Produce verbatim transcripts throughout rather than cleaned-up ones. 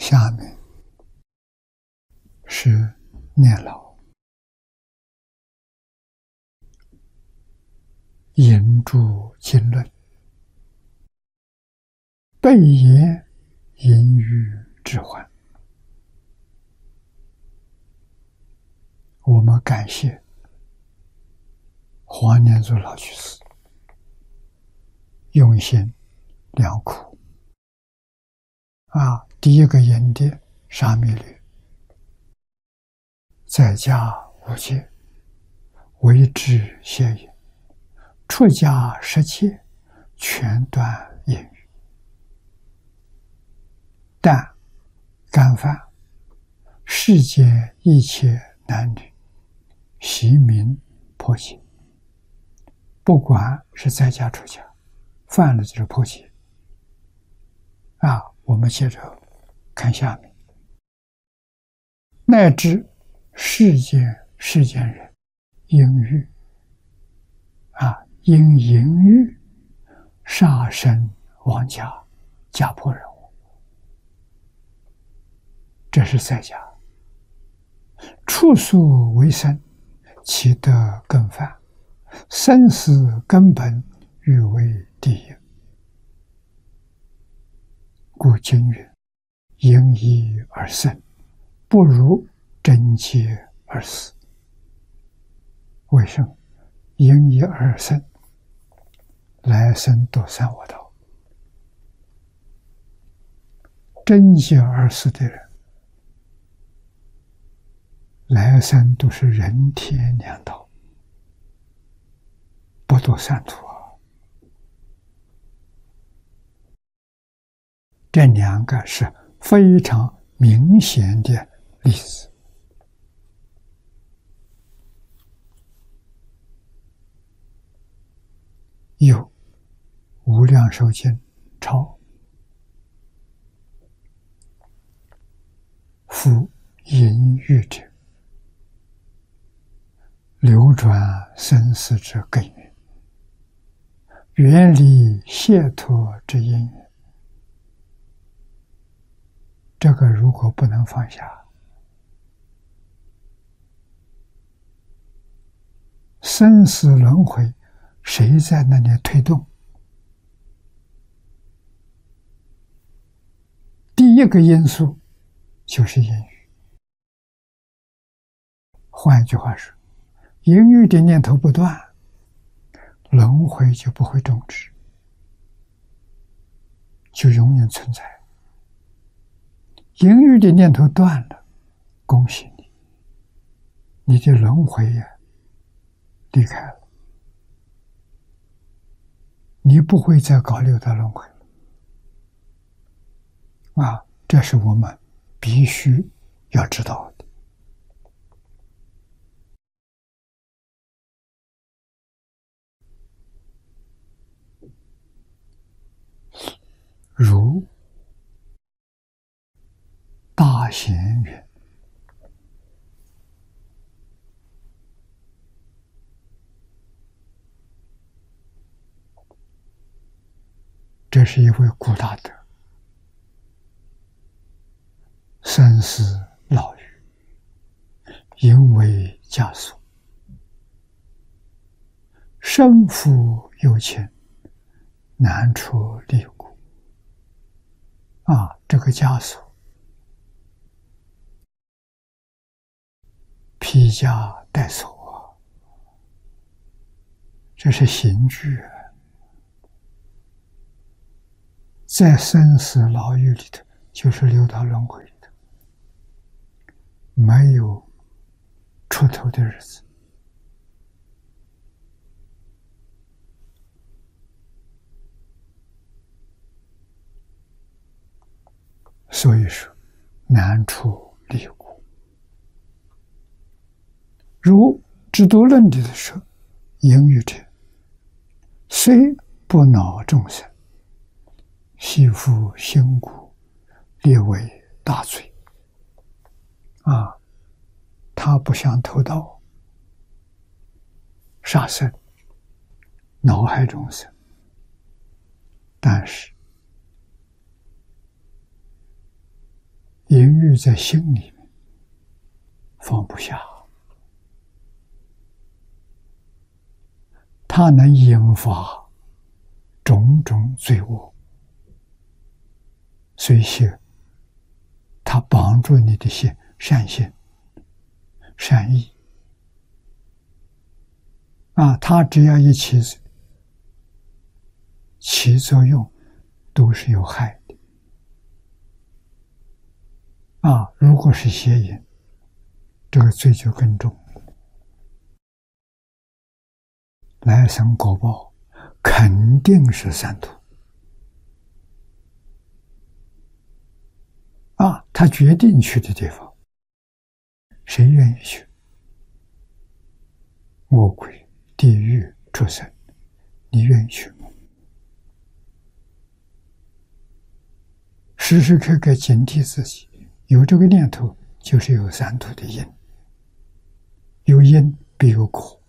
下面是念老引注经论，背言隐喻之患。我们感谢黄念祖老居士用心良苦啊！第一个引的沙弥律，在家无戒，为之邪淫；出家十戒，全断淫欲。但干犯世间一切男女，习名破戒。不管是在家出家，犯了就是破戒啊！我们接着看下面，乃至世间世间人淫欲啊，因淫欲杀身亡家，家破人亡，这是在家。处所为生，其德更犯，生死根本，欲为第一。故经云：因一而生，不如贞洁而死。为什么？因一而生，来生都三恶道；贞洁而死的人，来生都是人天两道，不堕三途啊！这两个是非常明显的例子。有无量寿经抄夫淫欲者，流转生死之根源，远离解脱之因缘。这个如果不能放下，生死轮回，谁在那里推动？第一个因素就是淫欲。换一句话说，淫欲的念头不断，轮回就不会终止，就永远存在。淫欲的念头断了，恭喜你，你的轮回呀离开了，你不会再搞六道轮回了啊！这是我们必须要知道的。如大贤云：这是一位古大德，生死老于，因为枷锁，身负有情，难出离苦啊！这个枷锁，披枷带锁，这是刑具啊！在生死牢狱里头，就是六道轮回里头，没有出头的日子。所以说，难出离苦。如制度论里的说，淫欲者，虽不恼众生，系负心骨，列为大罪啊！他不想偷盗、杀生、恼害众生，但是隐喻在心里面，放不下，它能引发种种罪恶，所以它帮助你的心善心、善意啊，它只要一起起作用，都是有害的啊。如果是邪淫，这个罪就更重，来生果报肯定是三途啊。他决定去的地方，谁愿意去？恶鬼、地狱、畜生，你愿意去吗？时时刻刻警惕自己，有这个念头就是有三途的因，有因必有果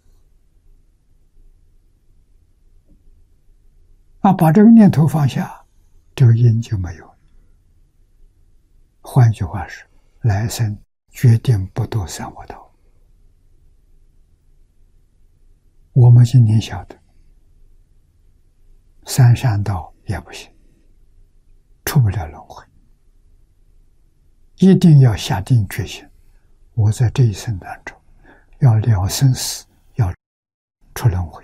啊！把这个念头放下，这个因就没有了。换句话是，来生决定不堕三恶道。我们今天晓得，三善道也不行，出不了轮回。一定要下定决心，我在这一生当中要了生死，要出轮回。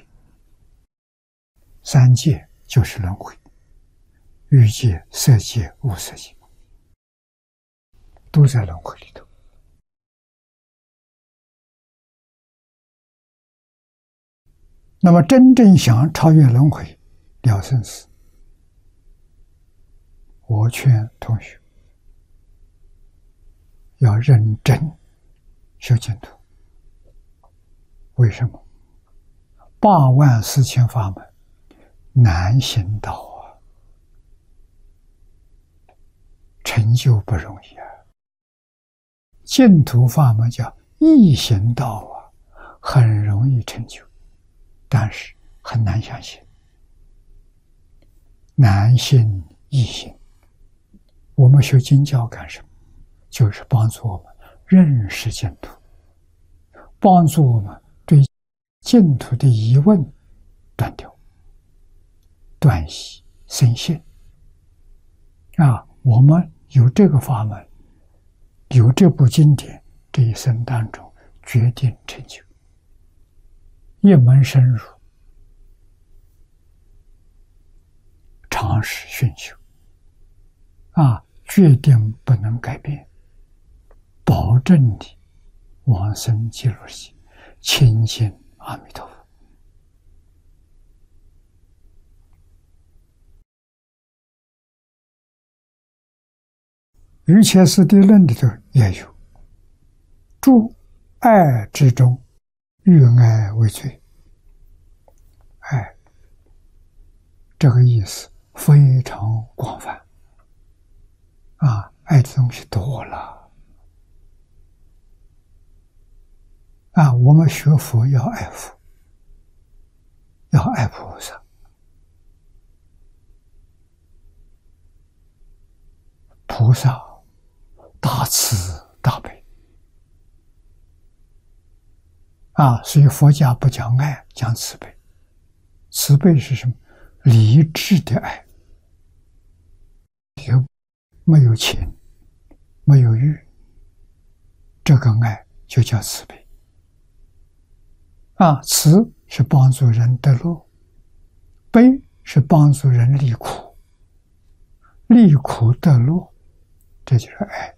三界就是轮回，欲界、色界、无色界都在轮回里头。那么真正想超越轮回，了生死，我劝同学要认真修净土。为什么？八万四千法门难行道啊，成就不容易啊。净土法门叫易行道啊，很容易成就，但是很难相信，难信易行。我们学经教干什么？就是帮助我们认识净土，帮助我们对净土的疑问断掉，断疑生信啊！我们有这个法门，有这部经典，这一生当中决定成就，一门深入，长时熏修啊，决定不能改变，保证你往生极乐世界，亲近阿弥陀佛。瑜伽师地论里头也有，诸爱之中，欲爱为最。爱这个意思非常广泛啊，爱的东西多了啊。我们学佛要爱佛，要爱菩萨，菩萨大慈大悲啊，所以佛家不讲爱，讲慈悲。慈悲是什么？理智的爱，有没有情，没有欲，这个爱就叫慈悲啊。慈是帮助人得乐，悲是帮助人离苦，离苦得乐，这就是爱。